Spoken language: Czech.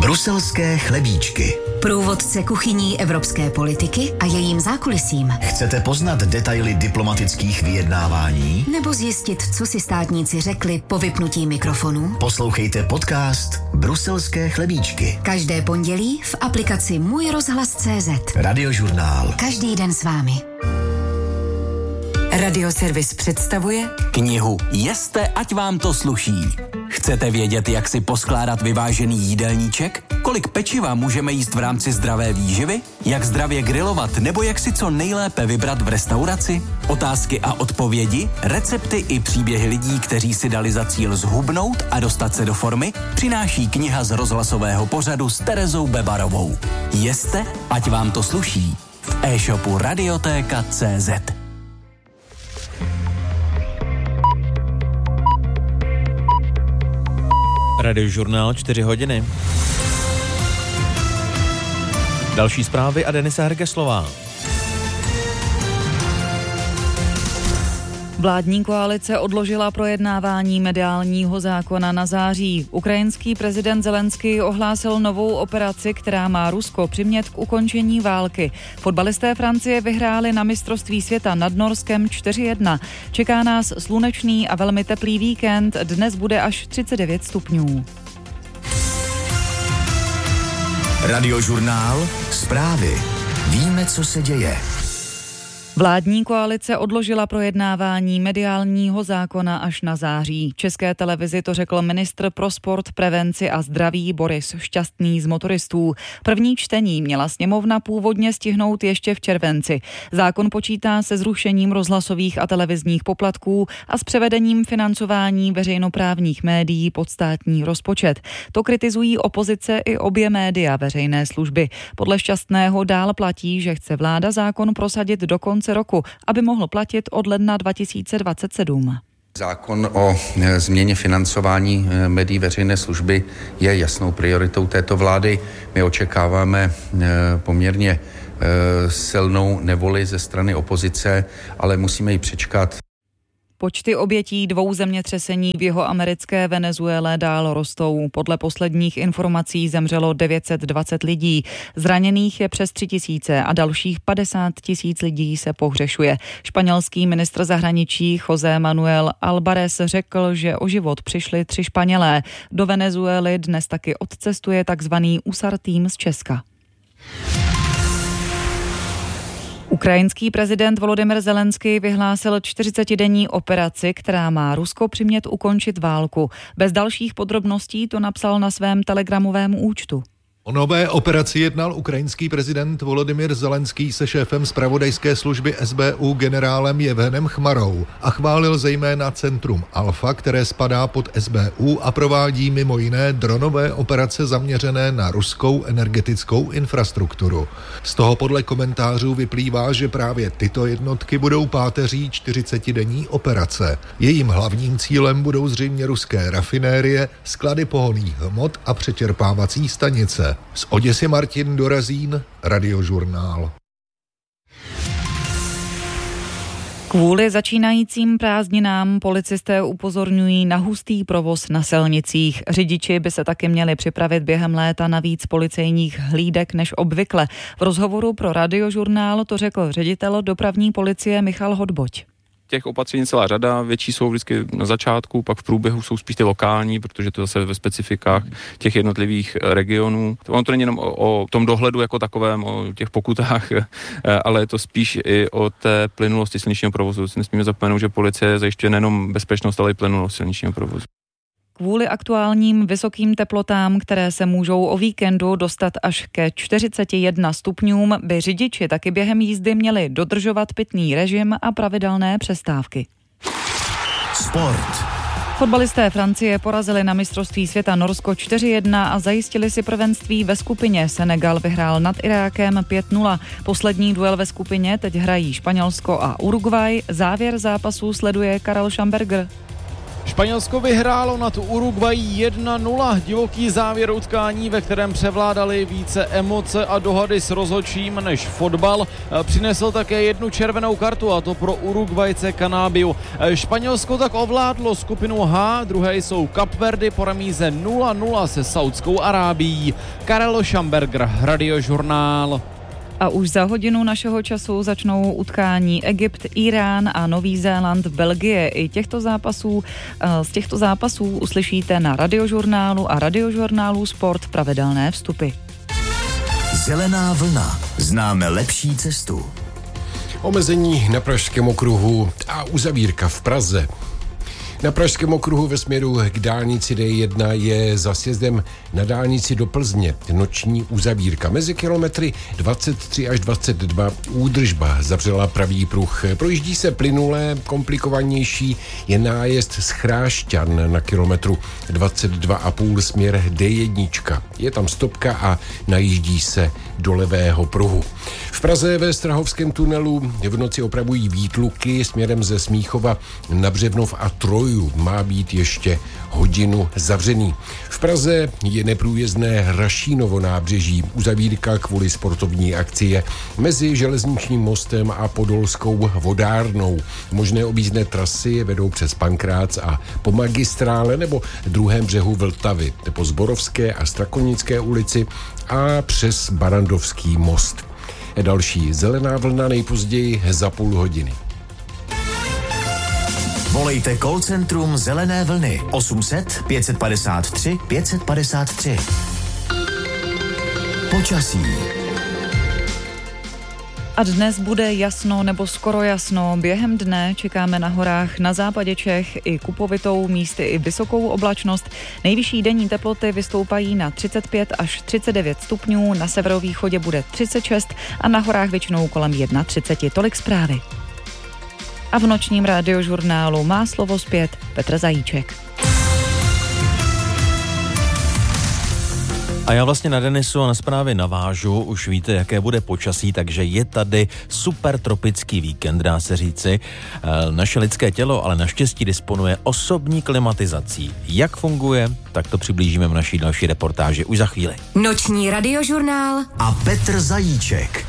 Bruselské chlebíčky. Průvodce kuchyní evropské politiky a jejím zákulisím. Chcete poznat detaily diplomatických vyjednávání? Nebo zjistit, co si státníci řekli po vypnutí mikrofonu? Poslouchejte podcast Bruselské chlebíčky. Každé pondělí v aplikaci Můj rozhlas.cz. Radiožurnál. Každý den s vámi. Radioservis představuje knihu Jeste, ať vám to sluší. Chcete vědět, jak si poskládat vyvážený jídelníček? Kolik pečiva můžeme jíst v rámci zdravé výživy? Jak zdravě grilovat nebo jak si co nejlépe vybrat v restauraci? Otázky a odpovědi, recepty i příběhy lidí, kteří si dali za cíl zhubnout a dostat se do formy, přináší kniha z rozhlasového pořadu s Terezou Bebarovou. Jeste, ať vám to sluší. V e-shopu Radiotéka.cz. Radiožurnál 4 hodiny. Další zprávy a Denisa Hergeslová. Vládní koalice odložila projednávání mediálního zákona na září. Ukrajinský prezident Zelenský ohlásil novou operaci, která má Rusko přimět k ukončení války. Fotbalisté Francie vyhráli na mistrovství světa nad Norskem 4-1. Čeká nás slunečný a velmi teplý víkend, dnes bude až 39 stupňů. Radiožurnál. Zprávy. Víme, co se děje. Vládní koalice odložila projednávání mediálního zákona až na září. České televizi to řekl ministr pro sport, prevenci a zdraví Boris Šťastný z Motoristů. První čtení měla sněmovna původně stihnout ještě v červenci. Zákon počítá se zrušením rozhlasových a televizních poplatků a s převedením financování veřejnoprávních médií pod státní rozpočet. To kritizují opozice i obě média veřejné služby. Podle Šťastného dál platí, že chce vláda zákon prosadit do konce roku, aby mohl platit od ledna 2027. Zákon o změně financování médií veřejné služby je jasnou prioritou této vlády. My očekáváme poměrně silnou nevoli ze strany opozice, ale musíme ji přečkat. Počty obětí 2 zemětřesení v jihoamerické Venezuele dál rostou. Podle posledních informací zemřelo 920 lidí. Zraněných je přes 3000 a dalších 50 000 lidí se pohřešuje. Španělský ministr zahraničí José Manuel Álvarez řekl, že o život přišli 3 Španělé. Do Venezuely dnes taky odcestuje takzvaný USAR tým z Česka. Ukrajinský prezident Volodymyr Zelenský vyhlásil 40denní operaci, která má Rusko přimět ukončit válku. Bez dalších podrobností to napsal na svém telegramovém účtu. O nové operaci jednal ukrajinský prezident Volodymyr Zelenský se šéfem zpravodajské služby SBU generálem Jevhenem Chmarou a chválil zejména centrum Alfa, které spadá pod SBU a provádí mimo jiné dronové operace zaměřené na ruskou energetickou infrastrukturu. Z toho podle komentářů vyplývá, že právě tyto jednotky budou páteří 40denní operace. Jejím hlavním cílem budou zřejmě ruské rafinérie, sklady pohonných hmot a přečerpávací stanice. Z Oděsy Martin Dorazín, Radiožurnál. Kvůli začínajícím prázdninám policisté upozorňují na hustý provoz na silnicích. Řidiči by se taky měli připravit během léta na víc policejních hlídek než obvykle. V rozhovoru pro Radiožurnál to řekl ředitel dopravní policie Michal Hodboť. Těch opatření celá řada, větší jsou vždycky na začátku, pak v průběhu jsou spíš ty lokální, protože to zase ve specifikách těch jednotlivých regionů. Ono to není jenom o tom dohledu jako takovém, o těch pokutách, ale je to spíš i o té plynulosti silničního provozu. Nesmíme zapomenout, že policie zajišťuje nejenom bezpečnost, ale i plynulost silničního provozu. Kvůli aktuálním vysokým teplotám, které se můžou o víkendu dostat až ke 41 stupňům, by řidiči taky během jízdy měli dodržovat pitný režim a pravidelné přestávky. Sport. Fotbalisté Francie porazili na mistrovství světa Norsko 4-1 a zajistili si prvenství ve skupině. Senegal vyhrál nad Irákem 5-0. Poslední duel ve skupině teď hrají Španělsko a Uruguay. Závěr zápasu sleduje Karel Schamberger. Španělsko vyhrálo nad Uruguayí 1-0. Divoký závěr utkání, ve kterém převládaly více emoce a dohady s rozhodčím než fotbal, přinesl také jednu červenou kartu, a to pro Uruguayce Canábiu. Španělsko tak ovládlo skupinu H, druhé jsou Kapverdy po remíze 0-0 se Saudskou Arábií. Karel Šamberger, Radiožurnál. A už za hodinu našeho času začnou utkání Egypt, Irán a Nový Zéland, Belgie. I z těchto zápasů uslyšíte na Radiožurnálu a Radiožurnálu Sport pravidelné vstupy. Zelená vlna. Známe lepší cestu. Omezení na Pražském okruhu a uzavírka v Praze. Na Pražském okruhu ve směru k dálnici D1 je za sjezdem na dálnici do Plzně noční uzavírka. Mezi kilometry 23 až 22 údržba zavřela pravý pruh. Projíždí se plynulé, komplikovanější je nájezd z Chrášťan na kilometru 22,5 směr D1. Je tam stopka a najíždí se do levého pruhu. V Praze ve Strahovském tunelu v noci opravují výtluky směrem ze Smíchova na Břevnov a Troju. Má být ještě hodinu zavřený. V Praze je neprůjezdné Rašínovo nábřeží. Uzavírka kvůli sportovní akci mezi železničním mostem a Podolskou vodárnou. Možné objízdné trasy vedou přes Pankrác a po magistrále nebo druhém břehu Vltavy, po Zborovské a Strakonické ulici a přes Barandovský most. Další zelená vlna nejpozději za půl hodiny. Volejte call centrum Zelené vlny 800 553 553. Počasí. A dnes bude jasno nebo skoro jasno. Během dne čekáme na horách na západě Čech i kupovitou, místy i vysokou oblačnost. Nejvyšší denní teploty vystoupají na 35 až 39 stupňů, na severovýchodě bude 36 a na horách většinou kolem 31. Tolik zprávy. A v nočním Radiožurnálu má slovo zpět Petr Zajíček. A já vlastně na Denisu a na zprávy navážu, už víte, jaké bude počasí, takže je tady super tropický víkend, dá se říci. Naše lidské tělo ale naštěstí disponuje osobní klimatizací. Jak funguje, tak to přiblížíme v naší další reportáži už za chvíli. Noční Radiožurnál a Petr Zajíček.